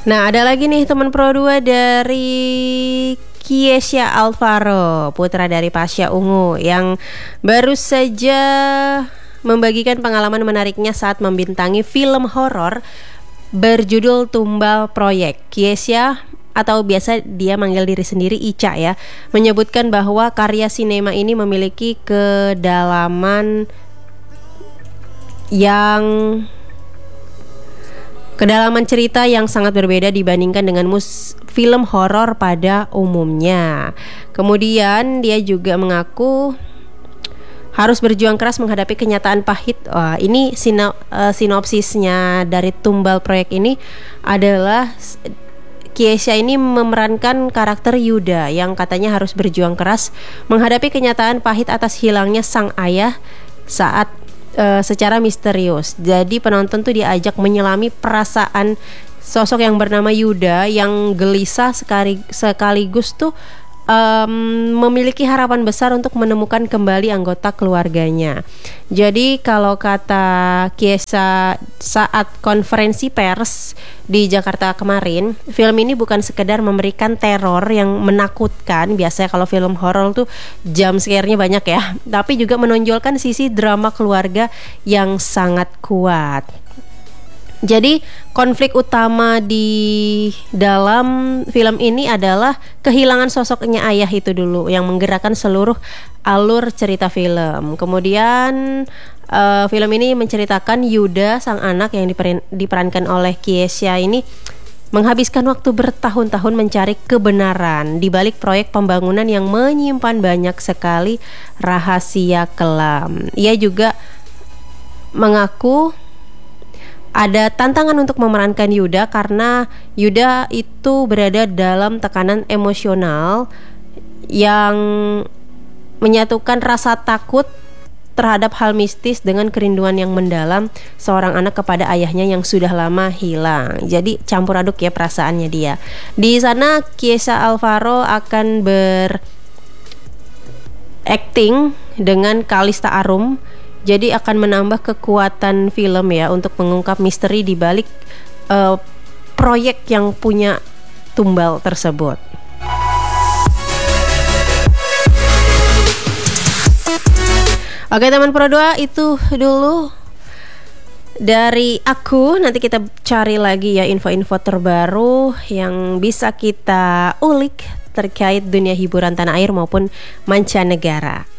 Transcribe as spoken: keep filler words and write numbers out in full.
Nah, ada lagi nih teman Pro dua dari Kiesya Alvaro, putra dari Pasha Ungu, yang baru saja membagikan pengalaman menariknya saat membintangi film horor berjudul Tumbal Proyek. Kiesya, atau biasa dia manggil diri sendiri Ica ya, menyebutkan bahwa karya sinema ini memiliki kedalaman yang kedalaman cerita yang sangat berbeda dibandingkan dengan mus film horor pada umumnya. Kemudian dia juga mengaku harus berjuang keras menghadapi kenyataan pahit. Wah, ini sino, uh, sinopsisnya dari Tumbal Proyek ini adalah Kiesya ini memerankan karakter Yuda yang katanya harus berjuang keras menghadapi kenyataan pahit atas hilangnya sang ayah saat uh, secara misterius. Jadi penonton tuh diajak menyelami perasaan sosok yang bernama Yuda yang gelisah sekali, sekaligus tuh Um, memiliki harapan besar untuk menemukan kembali anggota keluarganya. Jadi kalau kata Kiesya saat konferensi pers di Jakarta kemarin, film ini bukan sekedar memberikan teror yang menakutkan. Biasanya kalau film horor tuh jump scare-nya banyak ya, tapi juga menonjolkan sisi drama keluarga yang sangat kuat. Jadi konflik utama di dalam film ini adalah kehilangan sosoknya ayah itu dulu yang menggerakkan seluruh alur cerita film. Kemudian uh, film ini menceritakan Yuda, sang anak yang diperan, diperankan oleh Kiesya ini menghabiskan waktu bertahun-tahun mencari kebenaran di balik proyek pembangunan yang menyimpan banyak sekali rahasia kelam. Ia juga mengaku ada tantangan untuk memerankan Yuda karena Yuda itu berada dalam tekanan emosional yang menyatukan rasa takut terhadap hal mistis dengan kerinduan yang mendalam seorang anak kepada ayahnya yang sudah lama hilang. Jadi campur aduk ya perasaannya dia. Di sana Kiesya Alvaro akan ber acting dengan Kalista Arum. Jadi akan menambah kekuatan film ya untuk mengungkap misteri di balik uh, proyek yang punya tumbal tersebut. Oke teman Pro dua, itu dulu dari aku. Nanti kita cari lagi ya info-info terbaru yang bisa kita ulik terkait dunia hiburan tanah air maupun mancanegara.